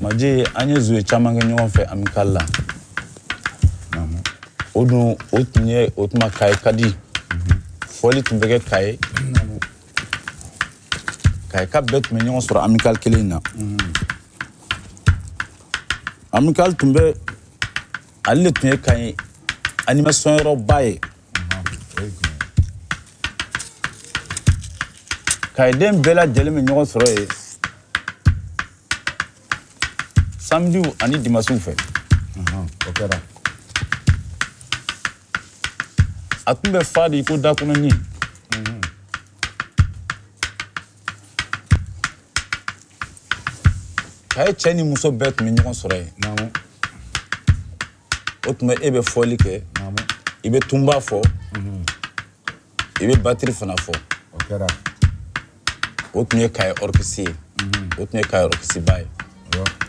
Maji an ye joué caman kɛ ɲɔgɔn fɛ amical la. O dun o tun ye o tuma Kaye ka di. Fɔli tun bɛ kɛ Kaye. Kaye ka bɛɛ tun bɛ ɲɔgɔn sɔrɔ amical kelen in na. Amical tun bɛ ale de tun ye Kaye animation yɔrɔba ye. Kaye den bɛɛ lajɛlen bɛ ɲɔgɔn sɔrɔ yen samedi ani dimanche fɛ. O kɛra. A tun bɛ fa de ko dakɔnɔni. Kaye cɛ ni muso bɛɛ tun bɛ ɲɔgɔn sɔrɔ yen. O tuma e bɛ fɔli kɛ. I bɛ tunba fɔ. I bɛ batterie fana fɔ. O kɛra. O tun ye Kaye orchestre ye. O tun ye Kaye orchestre ba ye.